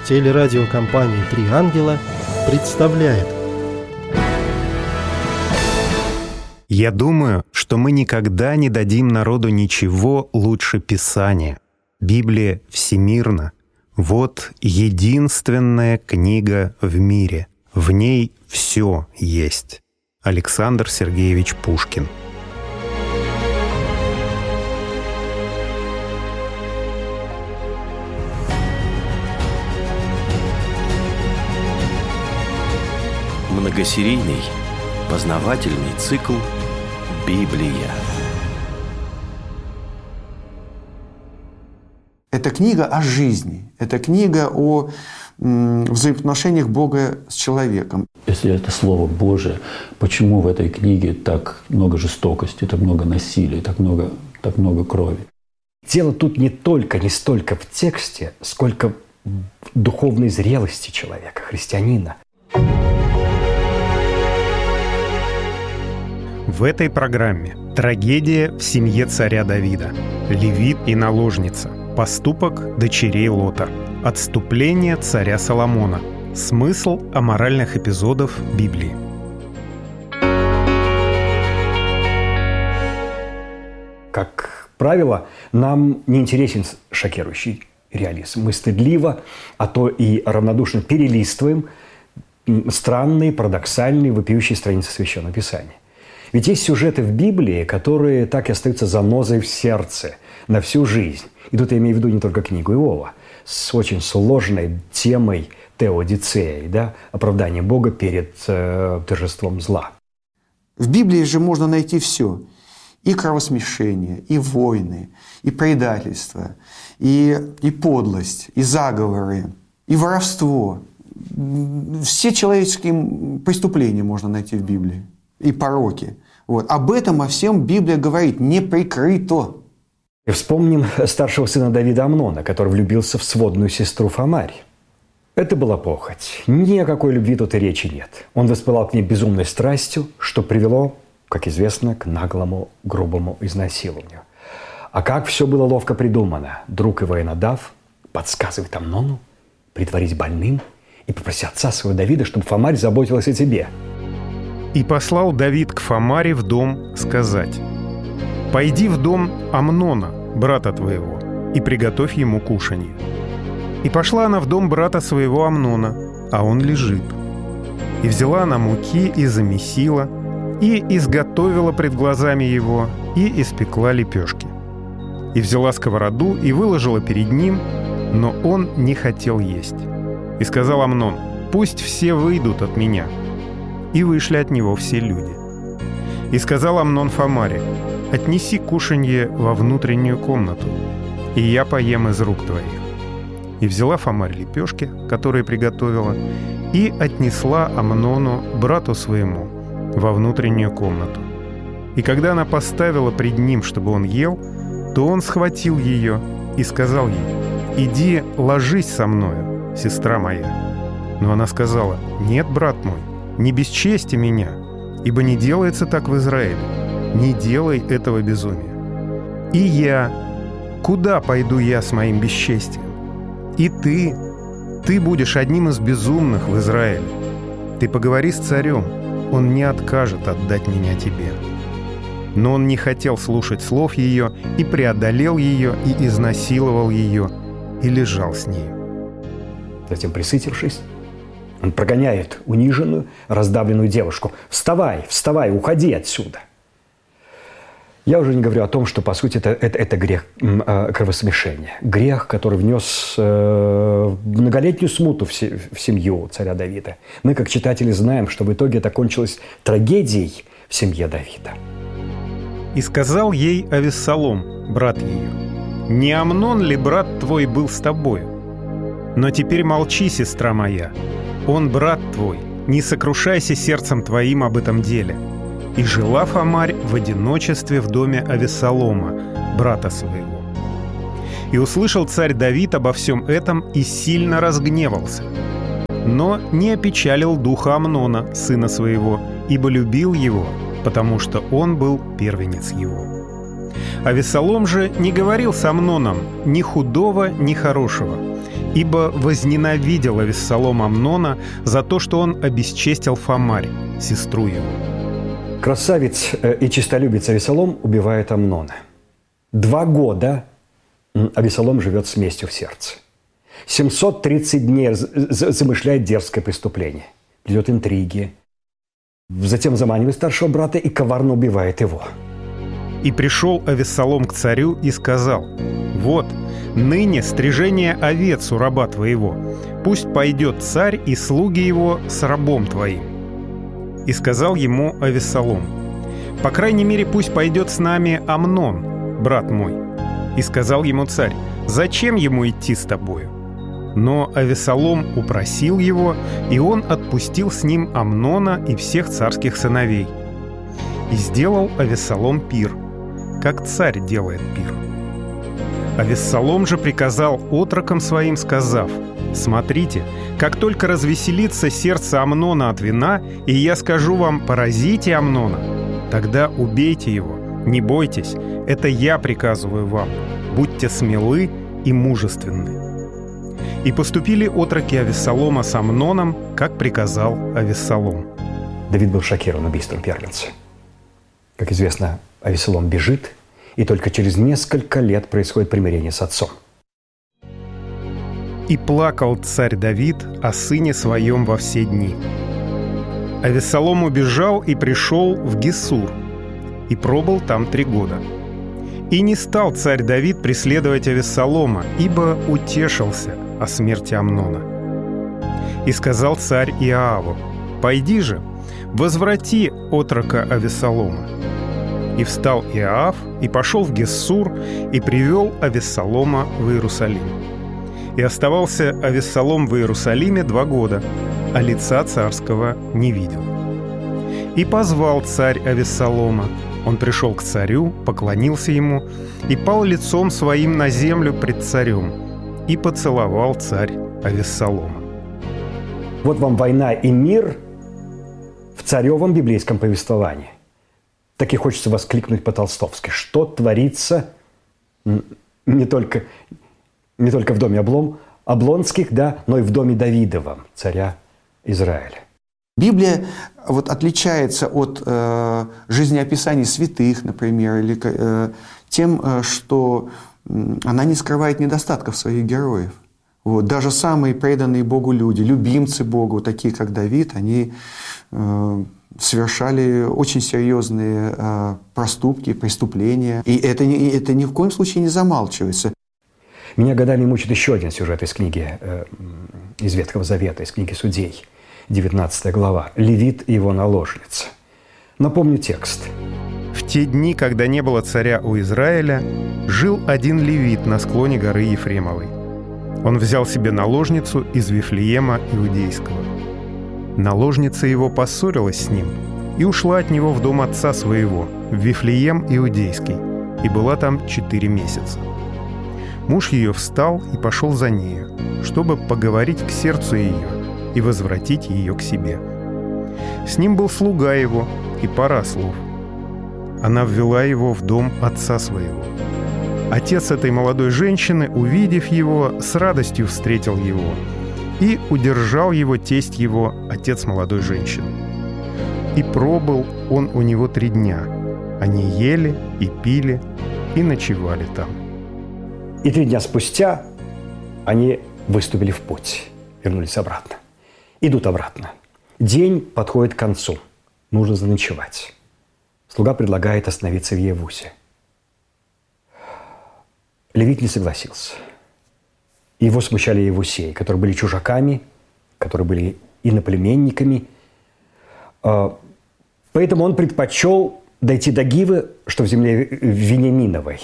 Телерадиокомпания «Три ангела» представляет. Я думаю, что мы никогда не дадим народу ничего лучше Писания. Библия всемирна. Вот единственная книга в мире. В ней все есть. Александр Сергеевич Пушкин. Многосерийный познавательный цикл «Библия». Это книга о жизни, это книга о взаимоотношениях Бога с человеком. Если это Слово Божие, почему в этой книге так много жестокости, так много насилия, так много крови? Дело тут не столько в тексте, сколько в духовной зрелости человека, христианина. В этой программе трагедия в семье царя Давида, левит и наложница, поступок дочерей Лота, отступление царя Соломона, смысл аморальных эпизодов Библии. Как правило, нам не интересен шокирующий реализм. Мы стыдливо, а то и равнодушно перелистываем странные, парадоксальные, вопиющие страницы Священного Писания. Ведь есть сюжеты в Библии, которые так и остаются занозой в сердце на всю жизнь. И тут я имею в виду не только книгу Иова, с очень сложной темой теодицеи, оправдание Бога перед торжеством зла. В Библии же можно найти все. И кровосмешение, и войны, и предательство, и подлость, и заговоры, и воровство. Все человеческие преступления можно найти в Библии. И пороки. Об этом, о всем Библия говорит, не прикрыто. И вспомним старшего сына Давида Амнона, который влюбился в сводную сестру Фамарь. Это была похоть. Ни о какой любви тут и речи нет. Он воспылал к ней безумной страстью, что привело, как известно, к наглому, грубому изнасилованию. А как все было ловко придумано. Друг его Ионадав подсказывает Амнону притворить больным и попросить отца своего Давида, чтобы Фамарь заботилась о тебе. «И послал Давид к Фамаре в дом сказать: «Пойди в дом Амнона, брата твоего, и приготовь ему кушанье». И пошла она в дом брата своего Амнона, а он лежит. И взяла она муки и замесила, и изготовила пред глазами его, и испекла лепешки. И взяла сковороду и выложила перед ним, но он не хотел есть. И сказал Амнон: «Пусть все выйдут от меня». И вышли от него все люди. И сказал Амнон Фамаре: «Отнеси кушанье во внутреннюю комнату, и я поем из рук твоих». И взяла Фамарь лепешки, которые приготовила, и отнесла Амнону, брату своему, во внутреннюю комнату. И когда она поставила пред ним, чтобы он ел, то он схватил ее и сказал ей: «Иди, ложись со мною, сестра моя». Но она сказала: «Нет, брат мой, не бесчести меня, ибо не делается так в Израиле. Не делай этого безумия. И я, куда пойду я с моим бесчестием? И ты будешь одним из безумных в Израиле. Ты поговори с царем, он не откажет отдать меня тебе». Но он не хотел слушать слов ее, и преодолел ее, и изнасиловал ее, и лежал с нею. Затем, присытившись, он прогоняет униженную, раздавленную девушку. «Вставай, вставай, уходи отсюда!» Я уже не говорю о том, что, по сути, это грех кровосмешения. Грех, который внес многолетнюю смуту в семью царя Давида. Мы, как читатели, знаем, что в итоге это кончилось трагедией в семье Давида. «И сказал ей Авессалом, брат ее: не Амнон ли брат твой был с тобою? Но теперь молчи, сестра моя. Он брат твой, не сокрушайся сердцем твоим об этом деле». И жила Фамарь в одиночестве в доме Авессалома, брата своего. И услышал царь Давид обо всем этом и сильно разгневался. Но не опечалил духа Амнона, сына своего, ибо любил его, потому что он был первенец его. Авессалом же не говорил с Амноном ни худого, ни хорошего, ибо возненавидел Авессалом Амнона за то, что он обесчестил Фамарь, сестру его. Красавец и честолюбец Авессалом убивает Амнона. 2 года Авессалом живет с местью в сердце. 730 дней замышляет дерзкое преступление. Плетет интриги. Затем заманивает старшего брата и коварно убивает его. «И пришел Авессалом к царю и сказал: вот, ныне стрижение овец у раба твоего. Пусть пойдет царь и слуги его с рабом твоим. И сказал ему Авессалом: по крайней мере, пусть пойдет с нами Амнон, брат мой. И сказал ему царь: зачем ему идти с тобою? Но Авессалом упросил его, и он отпустил с ним Амнона и всех царских сыновей. И сделал Авессалом пир, как царь делает пир. Авессалом же приказал отрокам своим, сказав: смотрите, как только развеселится сердце Амнона от вина, и я скажу вам: поразите Амнона, тогда убейте его, не бойтесь, это я приказываю вам, будьте смелы и мужественны. И поступили отроки Авессалома с Амноном, как приказал Авессалом. Давид был шокирован убийством первенца. Как известно, Авессалом бежит, и только через несколько лет происходит примирение с отцом. «И плакал царь Давид о сыне своем во все дни. Авессалом убежал и пришел в Гессур, и пробыл там 3 года. И не стал царь Давид преследовать Авессалома, ибо утешился о смерти Амнона. И сказал царь Иоаву: пойди же, возврати отрока Авессалома. И встал Иоав, и пошел в Гессур, и привел Авессалома в Иерусалим. И оставался Авессалом в Иерусалиме 2 года, а лица царского не видел. И позвал царь Авессалома. Он пришел к царю, поклонился ему и пал лицом своим на землю пред царем, и поцеловал царь Авессалома». Вот вам война и мир в царевом библейском повествовании. Так и хочется воскликнуть по-толстовски: что творится не только в доме Облонских, да, но и в доме Давидовом, царя Израиля. Библия отличается от жизнеописаний святых, например, или тем, что она не скрывает недостатков своих героев. Даже самые преданные Богу люди, любимцы Богу, такие как Давид, они совершали очень серьезные проступки, преступления. И это ни в коем случае не замалчивается. Меня годами мучит еще один сюжет из книги, из Ветхого Завета, из книги Судей. 19 глава. Левит и его наложница. Напомню текст. «В те дни, когда не было царя у Израиля, жил один левит на склоне горы Ефремовой. Он взял себе наложницу из Вифлеема Иудейского. Наложница его поссорилась с ним и ушла от него в дом отца своего, в Вифлеем Иудейский, и была там 4 месяца. Муж ее встал и пошел за нею, чтобы поговорить к сердцу ее и возвратить ее к себе. С ним был слуга его и пара ослов. Она ввела его в дом отца своего. Отец этой молодой женщины, увидев его, с радостью встретил его, и удержал его тесть его, отец молодой женщины. И пробыл он у него 3 дня. Они ели и пили и ночевали там. И 3 дня спустя они выступили в путь, вернулись обратно. Идут обратно. День подходит к концу. Нужно заночевать. Слуга предлагает остановиться в Евусе. Левит не согласился. Его смущали евусеи, которые были чужаками, которые были иноплеменниками. Поэтому он предпочел дойти до Гивы, что в земле Вениаминовой.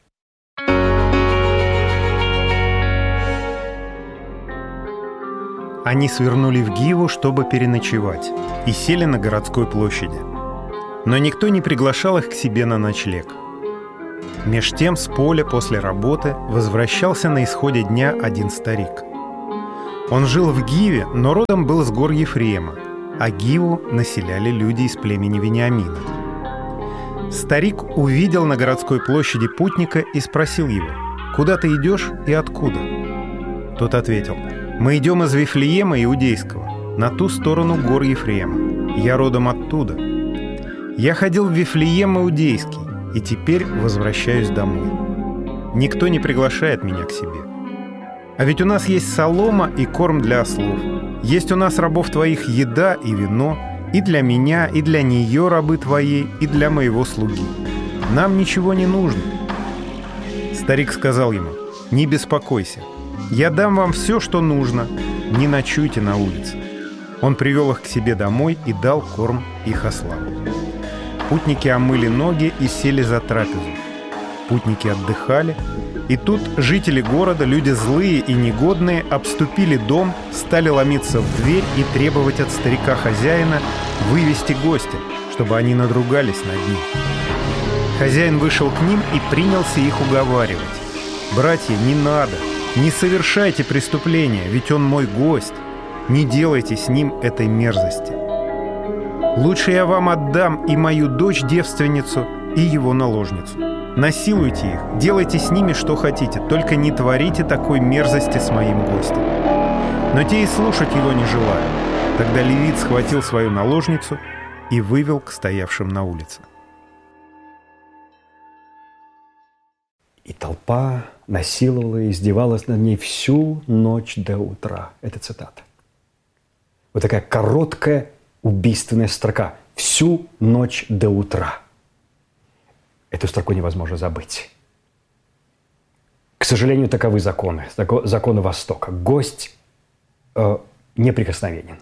Они свернули в Гиву, чтобы переночевать, и сели на городской площади. Но никто не приглашал их к себе на ночлег. Меж тем с поля после работы возвращался на исходе дня один старик. Он жил в Гиве, но родом был с гор Ефрема, а Гиву населяли люди из племени Вениамина. Старик увидел на городской площади путника и спросил его: «Куда ты идешь и откуда?» Тот ответил: «Мы идем из Вифлеема Иудейского, на ту сторону гор Ефрема. Я родом оттуда. Я ходил в Вифлеем Иудейский, и теперь возвращаюсь домой. Никто не приглашает меня к себе. А ведь у нас есть солома и корм для ослов. Есть у нас, рабов твоих, еда и вино, и для меня, и для нее, рабы твоей, и для моего слуги. Нам ничего не нужно». Старик сказал ему: «Не беспокойся, я дам вам все, что нужно, не ночуйте на улице». Он привел их к себе домой и дал корм их ослам. Путники омыли ноги и сели за трапезу. Путники отдыхали, и тут жители города, люди злые и негодные, обступили дом, стали ломиться в дверь и требовать от старика-хозяина вывести гостя, чтобы они надругались над ним. Хозяин вышел к ним и принялся их уговаривать: «Братья, не надо, не совершайте преступления, ведь он мой гость, не делайте с ним этой мерзости. Лучше я вам отдам и мою дочь-девственницу, и его наложницу. Насилуйте их, делайте с ними что хотите, только не творите такой мерзости с моим гостем». Но те и слушать его не желали. Тогда левит схватил свою наложницу и вывел к стоявшим на улице. И толпа насиловала и издевалась над ней всю ночь до утра. Это цитата. Вот такая короткая убийственная строка. Всю ночь до утра. Эту строку невозможно забыть. К сожалению, таковы законы. Законы Востока. Гость неприкосновенен.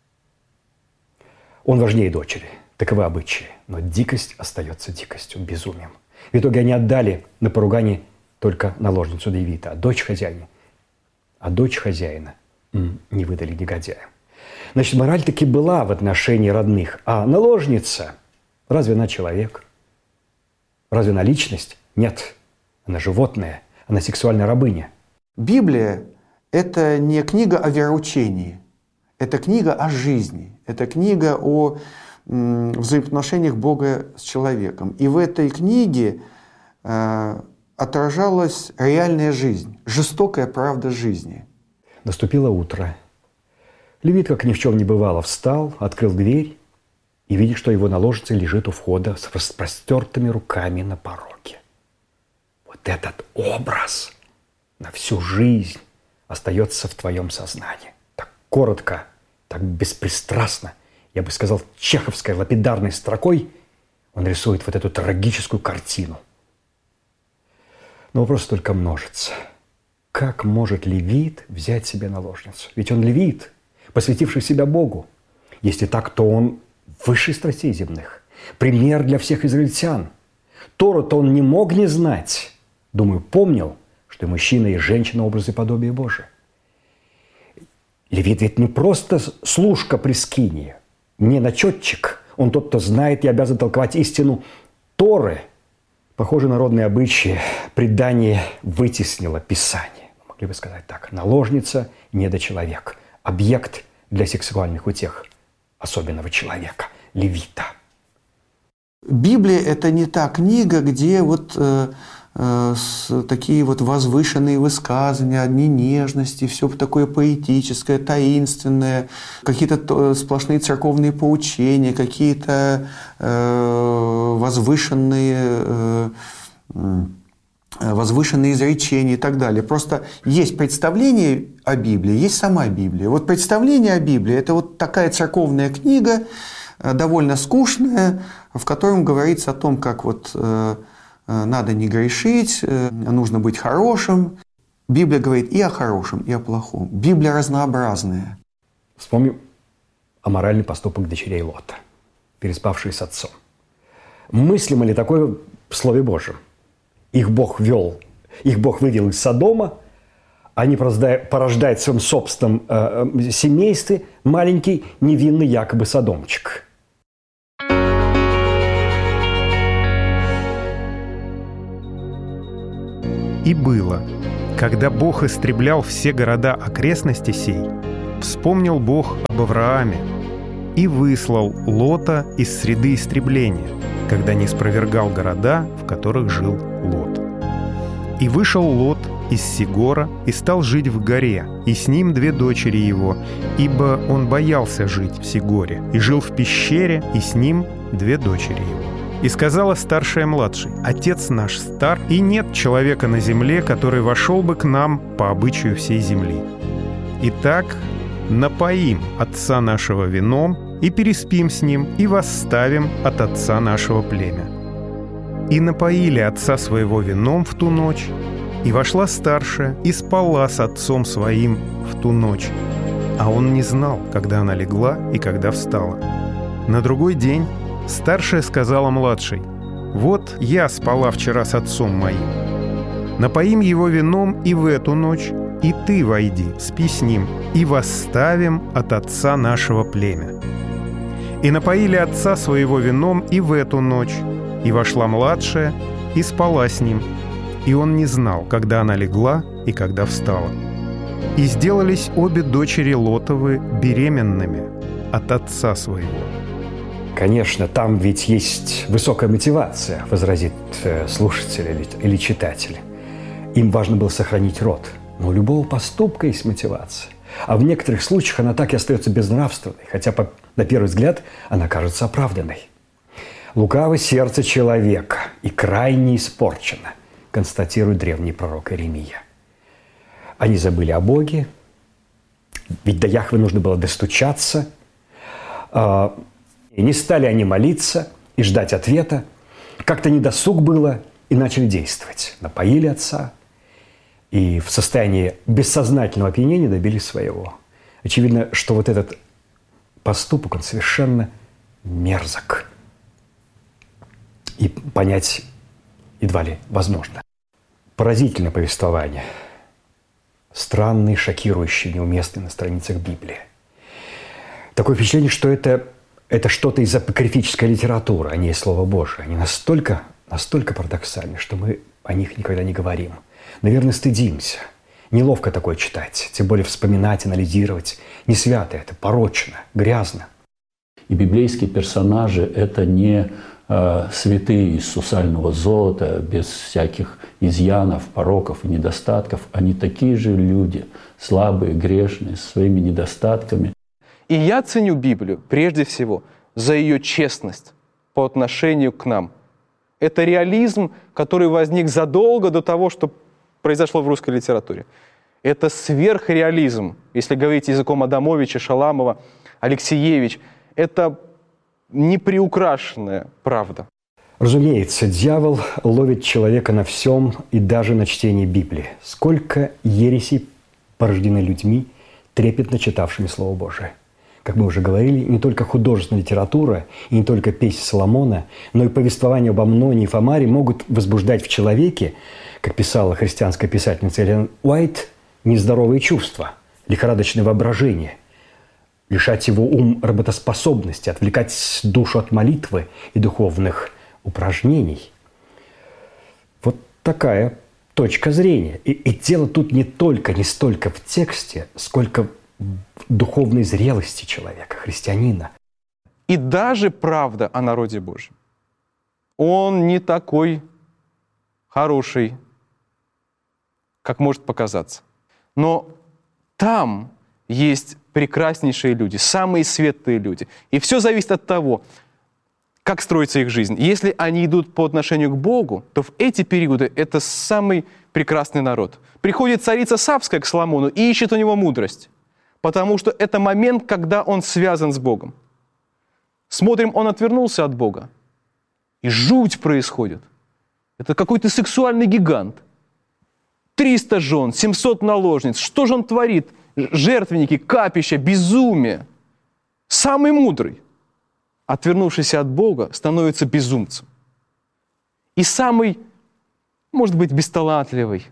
Он важнее дочери. Таковы обычаи. Но дикость остается дикостью, безумием. В итоге они отдали на поругание только наложницу Левита, а дочь хозяина не выдали негодяям. Значит, мораль таки была в отношении родных. А наложница, разве она человек? Разве она личность? Нет. Она животное, она сексуальная рабыня. Библия – это не книга о вероучении, это книга о жизни, это книга о взаимоотношениях Бога с человеком. И в этой книге отражалась реальная жизнь, жестокая правда жизни. Наступило утро. Левит, как ни в чем не бывало, встал, открыл дверь и видит, что его наложница лежит у входа с распростертыми руками на пороге. Вот этот образ на всю жизнь остается в твоем сознании. Так коротко, так беспристрастно, я бы сказал, чеховской лапидарной строкой он рисует вот эту трагическую картину. Но вопрос только множится. Как может левит взять себе наложницу? Ведь он левит, посвятивший себя Богу. Если так, то он высший страстей земных. Пример для всех израильтян. Тору-то он не мог не знать. Думаю, помнил, что и мужчина, и женщина – образы подобия Божия. Левит ведь не просто служка при скинии, не начетчик. Он тот, кто знает и обязан толковать истину Торы. Похоже, народные обычаи, предание вытеснило Писание. Могли бы сказать так. Наложница – недочеловек. Объект для сексуальных утех особенного человека, левита. Библия – это не та книга, где вот такие вот возвышенные высказывания, одни нежности, все такое поэтическое, таинственное, какие-то сплошные церковные поучения, какие-то возвышенные изречения и так далее. Просто есть представление о Библии, есть сама Библия. Вот представление о Библии – это вот такая церковная книга, довольно скучная, в котором говорится о том, как вот надо не грешить, нужно быть хорошим. Библия говорит и о хорошем, и о плохом. Библия разнообразная. Вспомним аморальный поступок дочерей Лота, переспавшие с отцом. Мыслимо ли такое в Слове Божьем? Их Бог вывел из Содома, они порождают в своем собственном семействе маленький невинный якобы содомчик. И было, когда Бог истреблял все города окрестности сей, вспомнил Бог об Аврааме и выслал Лота из среды истребления, когда не спровергал города, в которых жил Лот. И вышел Лот из Сигора и стал жить в горе, и с ним 2 дочери его, ибо он боялся жить в Сигоре, и жил в пещере, и с ним 2 дочери его. И сказала старшая младшей: «Отец наш стар, и нет человека на земле, который вошел бы к нам по обычаю всей земли. Итак, напоим отца нашего вином, и переспим с ним, и восставим от отца нашего племя». И напоили отца своего вином в ту ночь, и вошла старшая, и спала с отцом своим в ту ночь. А он не знал, когда она легла и когда встала. На другой день старшая сказала младшей: «Вот я спала вчера с отцом моим. Напоим его вином и в эту ночь, и ты войди, спи с ним, и восставим от отца нашего племя». И напоили отца своего вином и в эту ночь, и вошла младшая, и спала с ним. И он не знал, когда она легла и когда встала. И сделались обе дочери Лотовы беременными от отца своего. Конечно, там ведь есть высокая мотивация, возразит слушатель или читатель. Им важно было сохранить род. Но у любого поступка есть мотивация. А в некоторых случаях она так и остается безнравственной, хотя на первый взгляд она кажется оправданной. «Лукаво сердце человека и крайне испорчено», констатирует древний пророк Иеремия. Они забыли о Боге, ведь до Яхвы нужно было достучаться. И не стали они молиться и ждать ответа. Как-то недосуг было, и начали действовать. Напоили отца, и в состоянии бессознательного опьянения добились своего. Очевидно, что вот этот поступок, он совершенно мерзок. И понять едва ли возможно. Поразительное повествование. Странный, шокирующий, неуместный на страницах Библии. Такое впечатление, что это что-то из апокрифической литературы, а не из Слова Божия. Они настолько парадоксальны, что мы о них никогда не говорим. Наверное, стыдимся. Неловко такое читать, тем более вспоминать, анализировать. Не свято это, порочно, грязно. И библейские персонажи – это не святые из сусального золота, без всяких изъянов, пороков и недостатков. Они такие же люди, слабые, грешные, со своими недостатками. И я ценю Библию прежде всего за ее честность по отношению к нам. Это реализм, который возник задолго до того, что произошло в русской литературе. Это сверхреализм, если говорить языком Адамовича, Шаламова, Алексеевич. Это неприукрашенная правда. Разумеется, дьявол ловит человека на всем и даже на чтении Библии. Сколько ересей порождены людьми, трепетно читавшими Слово Божие. Как мы уже говорили, не только художественная литература и не только песнь Соломона, но и повествования об Амноне и Фамаре могут возбуждать в человеке, как писала христианская писательница Эллен Уайт, нездоровые чувства, лихорадочное воображение, лишать его ум работоспособности, отвлекать душу от молитвы и духовных упражнений. Вот такая точка зрения. И дело тут не столько в тексте, сколько в духовной зрелости человека, христианина. И даже правда о народе Божьем. Он не такой хороший, как может показаться. Но там есть прекраснейшие люди, самые светлые люди. И все зависит от того, как строится их жизнь. Если они идут по отношению к Богу, то в эти периоды это самый прекрасный народ. Приходит царица Савская к Соломону и ищет у него мудрость, потому что это момент, когда он связан с Богом. Смотрим, он отвернулся от Бога, и жуть происходит. Это какой-то сексуальный гигант. 300 жен, 700 наложниц. Что же он творит? Жертвенники, капища, безумие. Самый мудрый, отвернувшийся от Бога, становится безумцем. И самый, может быть, бесталантливый,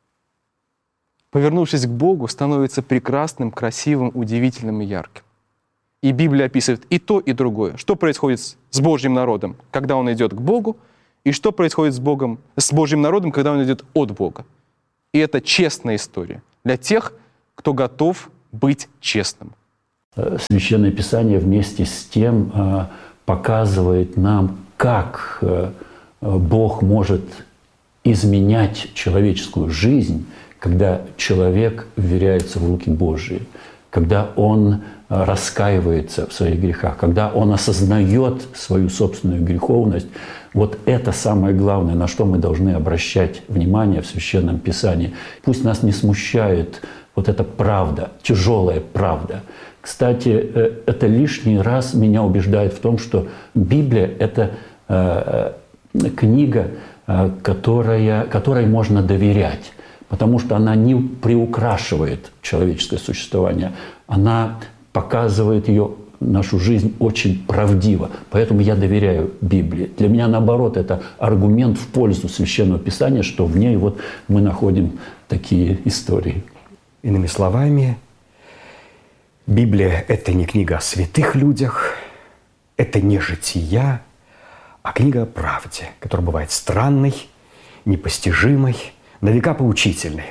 повернувшись к Богу, становится прекрасным, красивым, удивительным и ярким. И Библия описывает и то, и другое. Что происходит с Божьим народом, когда он идет к Богу, и что происходит с Божьим народом, когда он идет от Бога. И это честная история для тех, кто готов быть честным. Священное Писание вместе с тем показывает нам как Бог может изменять человеческую жизнь, когда человек вверяется в руки Божьи, когда он раскаивается в своих грехах, когда он осознает свою собственную греховность. Вот это самое главное, на что мы должны обращать внимание в Священном Писании. Пусть нас не смущает вот эта правда, тяжелая правда. Кстати, это лишний раз меня убеждает в том, что Библия – это книга, которой можно доверять, потому что она не приукрашивает человеческое существование, она показывает нашу жизнь очень правдиво. Поэтому я доверяю Библии. Для меня, наоборот, это аргумент в пользу Священного Писания, что в ней вот мы находим такие истории. Иными словами, Библия – это не книга о святых людях, это не жития, а книга о правде, которая бывает странной, непостижимой, на века поучительной.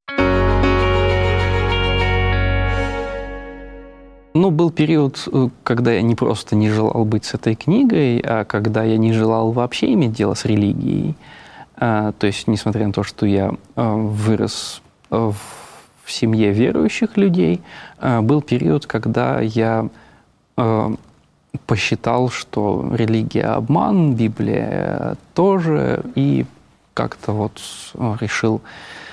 Был период, когда я не просто не желал быть с этой книгой, а когда я не желал вообще иметь дело с религией. То есть, несмотря на то, что я вырос в семье верующих людей, был период, когда я посчитал, что религия – обман, Библия тоже, и как-то решил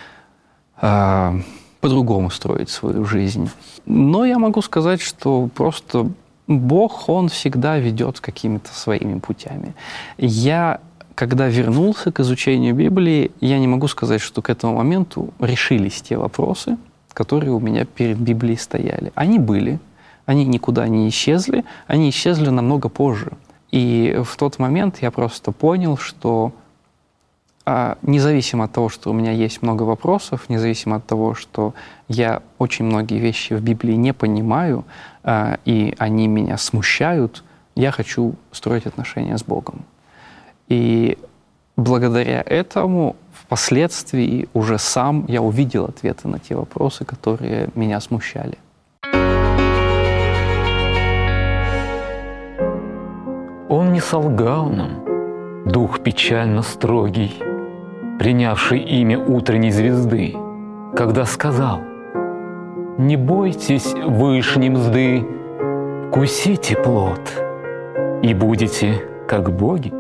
по-другому строить свою жизнь. Но я могу сказать, что просто Бог, Он всегда ведет какими-то своими путями. Когда вернулся к изучению Библии, я не могу сказать, что к этому моменту решились те вопросы, которые у меня перед Библией стояли. Они были, они никуда не исчезли, они исчезли намного позже. И в тот момент я просто понял, что независимо от того, что у меня есть много вопросов, независимо от того, что я очень многие вещи в Библии не понимаю, и они меня смущают, я хочу строить отношения с Богом. И благодаря этому впоследствии уже сам я увидел ответы на те вопросы, которые меня смущали. Он не солгал нам, дух печально строгий, принявший имя утренней звезды, когда сказал: «Не бойтесь вышней мзды, вкусите плод, и будете как боги».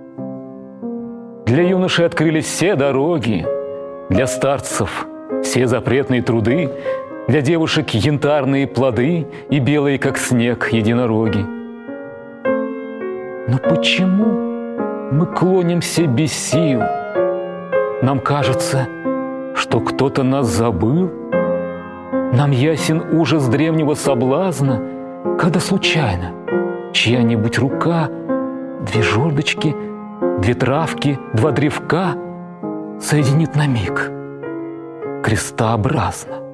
Для юношей открылись все дороги, для старцев все запретные труды, для девушек янтарные плоды и белые, как снег, единороги. Но почему мы клонимся без сил? Нам кажется, что кто-то нас забыл. Нам ясен ужас древнего соблазна, когда случайно чья-нибудь рука, две жердочки, две травки, два древка соединит на миг крестообразно.